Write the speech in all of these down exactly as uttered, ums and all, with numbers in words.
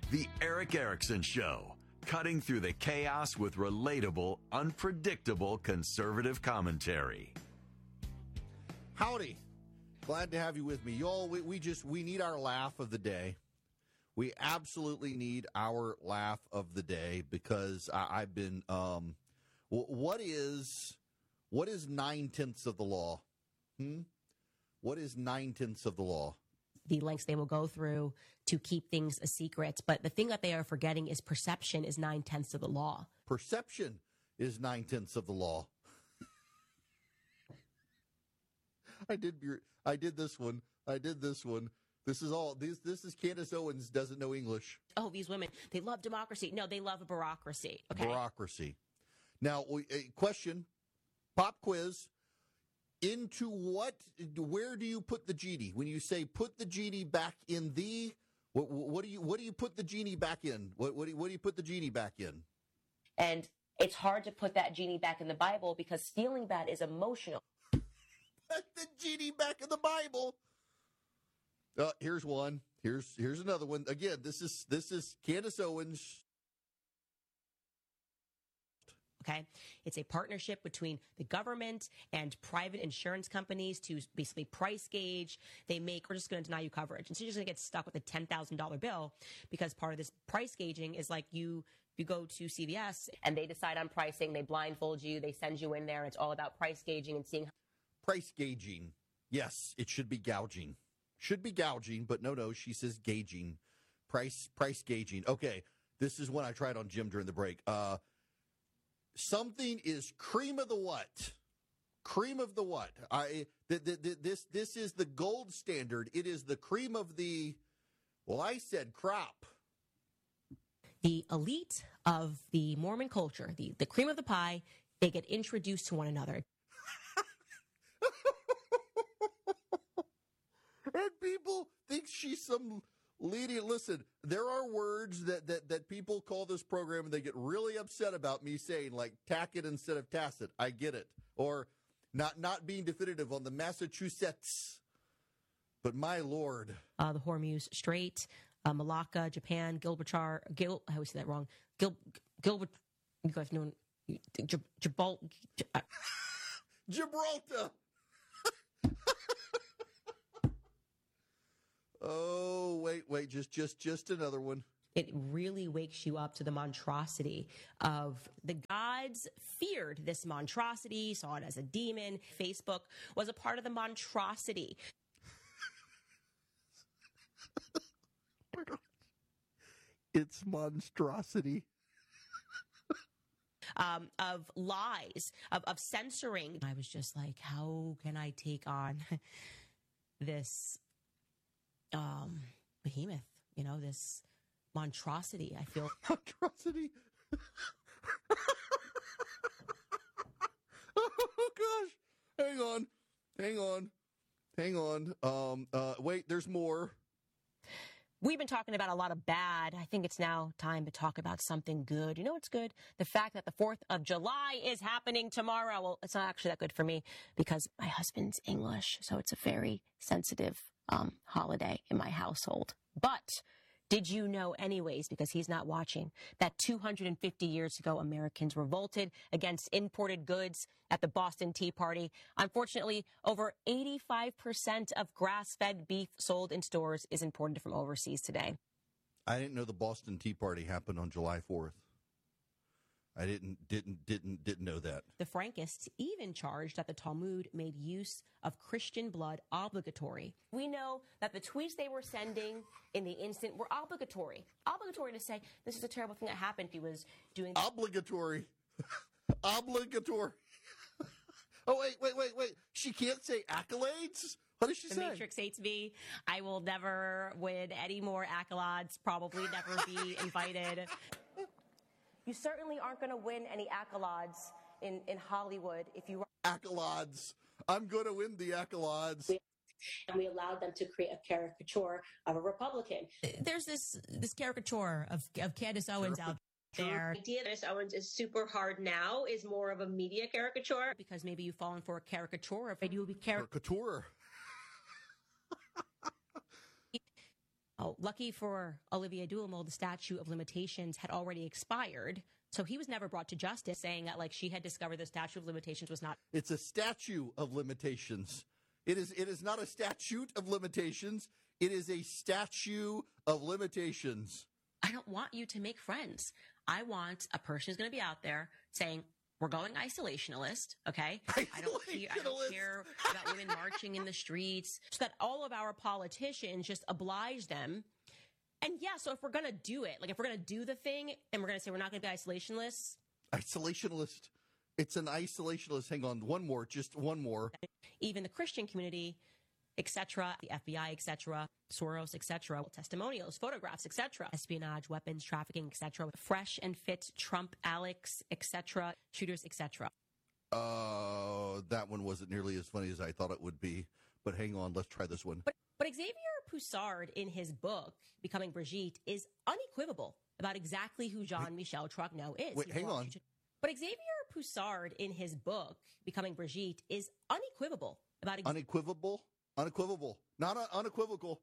The Erick Erickson Show, cutting through the chaos with relatable, unpredictable conservative commentary. Howdy. Glad to have you with me. Y'all, we, we just, we need our laugh of the day. We absolutely need our laugh of the day because I, I've been, um, what is, what is nine-tenths of the law? Hmm? What is nine-tenths of the law? The lengths they will go through to keep things a secret. But the thing that they are forgetting is perception is nine-tenths of the law. Perception is nine-tenths of the law. I did I did this one. I did this one. This is all, this, this is Candace Owens doesn't know English. Oh, these women, they love democracy. No, they love a bureaucracy. Okay? Bureaucracy. Now, a question, pop quiz. Into what, where do you put the genie? When you say put the genie back in the, what, what do you, what do you put the genie back in? What, what do you, what do you put the genie back in? And it's hard to put that genie back in the Bible because stealing that is emotional. Put the genie back in the Bible. Uh, here's one. Here's, here's another one. Again, this is, this is Candace Owens. Okay. It's a partnership between the government and private insurance companies to basically price gauge. They make, we're just going to deny you coverage. And so you're just going to get stuck with a ten thousand dollars bill because part of this price gauging is like you, you go to C V S and they decide on pricing. They blindfold you. They send you in there. And it's all about price gauging and seeing. Price gauging. Yes, it should be gouging. Should be gouging, but no, no, she says gauging. Price, price gauging. Okay. This is one I tried on Jim during the break. Uh, Something is cream of the what? Cream of the what? I th- th- th- this this is the gold standard. It is the cream of the, well, I said crop. The elite of the Mormon culture, the, the cream of the pie, they get introduced to one another. And people think she's some lady. Listen, there are words that, that, that people call this program and they get really upset about me saying, like tack it instead of tacit. I get it. Or not not being definitive on the Massachusetts. But my Lord. Uh, the Hormuz Strait, uh, Malacca, Japan, Gibraltar, Gil, I always say that wrong. Gil, Gilbert, you guys know, Gibraltar. Gibraltar. Oh, wait, wait, just just just another one. It really wakes you up to the monstrosity of the gods feared this monstrosity, saw it as a demon. Facebook was a part of the monstrosity. It's monstrosity. Um, of lies, of, of censoring. I was just like, how can I take on this um, behemoth, you know, this monstrosity? I feel monstrosity. Oh gosh, hang on, hang on, hang on. Um, uh, wait, there's more. We've been talking about a lot of bad. I think it's now time to talk about something good. You know what's good? The fact that the fourth of July is happening tomorrow. Well, it's not actually that good for me because my husband's English, so it's a very sensitive um, holiday in my household. But did you know anyways, because he's not watching, that two hundred fifty years ago, Americans revolted against imported goods at the Boston Tea Party? Unfortunately, over eighty-five percent of grass-fed beef sold in stores is imported from overseas today. I didn't know the Boston Tea Party happened on July fourth. I didn't, didn't, didn't, didn't know that. The Frankists even charged that the Talmud made use of Christian blood obligatory. We know that the tweets they were sending in the instant were obligatory. Obligatory to say, this is a terrible thing that happened if he was doing... Obligatory. Obligatory. Oh, wait, wait, wait, wait. She can't say accolades? What does she the say? The Matrix hates me. I will never win any more accolades, probably never be invited. You certainly aren't going to win any accolades in, in Hollywood if you... Accolades. I'm going to win the accolades. And we allowed them to create a caricature of a Republican. There's this this caricature of, of Candace Owens out there. The idea that Candace Owens is super hard now is more of a media caricature. Because maybe you've fallen for a caricature. If you will be car- caricature. Oh, lucky for Olivier Duhamel, the statute of limitations had already expired. So he was never brought to justice, saying that like she had discovered the statute of limitations was not. It's a statute of limitations. It is it is not a statute of limitations. It is a statute of limitations. I don't want you to make friends. I want a person who's going to be out there saying, we're going isolationalist, okay? I don't, care, I don't care about women marching in the streets, so that all of our politicians just oblige them. And yeah, so if we're going to do it, like if we're going to do the thing and we're going to say we're not going to be isolationists. Isolationalist. It's an isolationalist. Hang on, one more, just one more. Even the Christian community, et cetera, the F B I, et cetera, Soros, et cetera, testimonials, photographs, et cetera, espionage, weapons, trafficking, et cetera, fresh and fit Trump, Alex, et cetera, shooters, et cetera. Uh, that one wasn't nearly as funny as I thought it would be. But hang on, let's try this one. But, but Xavier Poussard, in his book, Becoming Brigitte, is unequivocal about exactly who Jean-Michel Trogneau is. Wait, He hang on. to, but Xavier Poussard, in his book, Becoming Brigitte, is unequivocal about... Ex- unequivocal? Unequivocal. Not un- unequivocal.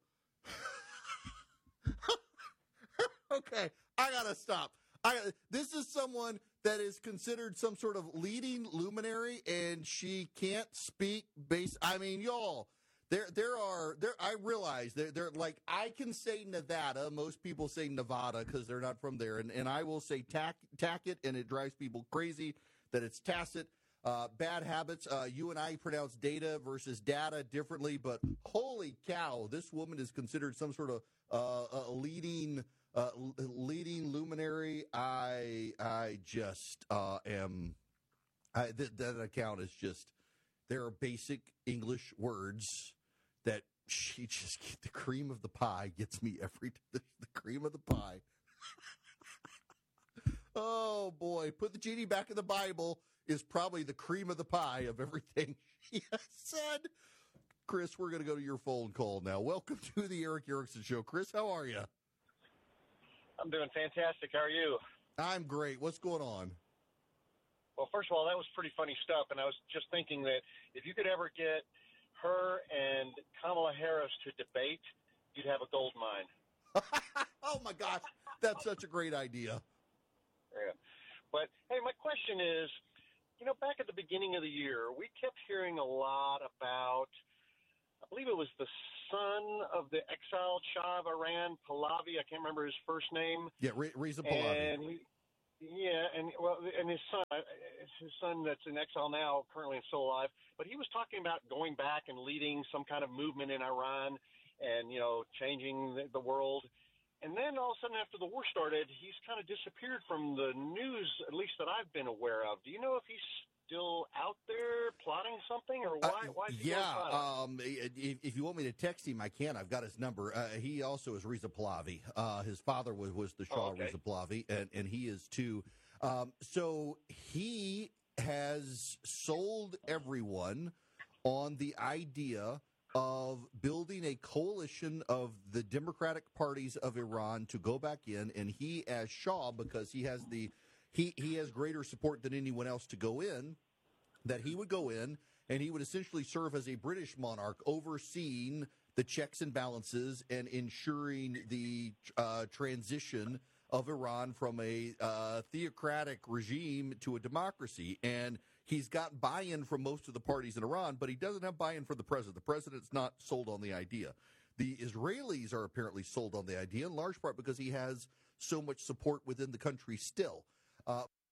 Okay, I gotta stop. I This is someone that is considered some sort of leading luminary, and she can't speak base. I mean, y'all, there there are there. I realize they're, they're like I can say Nevada. Most people say Nevada because they're not from there, and and I will say tack tack it, and it drives people crazy that it's tacit. Uh, bad habits. Uh, you and I pronounce data versus data differently, but holy cow, this woman is considered some sort of uh, a leading uh, leading luminary. I I just uh, am. I, th- that account is just. There are basic English words that she just the cream of the pie gets me every the, the cream of the pie. Oh boy, put the genie back in the Bible. Is probably the cream of the pie of everything she has said. Chris, we're going to go to your phone call now. Welcome to the Erick Erickson Show. Chris, how are you? I'm doing fantastic. How are you? I'm great. What's going on? Well, first of all, that was pretty funny stuff, and I was just thinking that if you could ever get her and Kamala Harris to debate, you'd have a gold mine. Oh, my gosh. That's such a great idea. Yeah. But, hey, my question is, you know, back at the beginning of the year, we kept hearing a lot about, I believe it was the son of the exiled Shah of Iran, Pahlavi. I can't remember his first name. Yeah, Re- Reza Pahlavi. And he, yeah, and well, and his son, his son that's in exile now, currently still alive. But he was talking about going back and leading some kind of movement in Iran, and you know, changing the, the world. And then all of a sudden, after the war started, he's kind of disappeared from the news, at least that I've been aware of. Do you know if he's still out there plotting something, or why? Uh, why is he yeah, going um, if, if you want me to text him, I can. I've got his number. Uh, he also is Reza Pahlavi. Uh, his father was, was the Shah Oh, okay. Reza Pahlavi, and, and he is too. Um, so he has sold everyone on the idea of building a coalition of the Democratic parties of Iran to go back in, and he as Shah, because he has the he he has greater support than anyone else to go in, that he would go in and he would essentially serve as a British monarch, overseeing the checks and balances and ensuring the uh, transition of Iran from a uh, theocratic regime to a democracy. And he's got buy-in from most of the parties in Iran, but he doesn't have buy-in from the president. The president's not sold on the idea. The Israelis are apparently sold on the idea, in large part because he has so much support within the country still. Uh,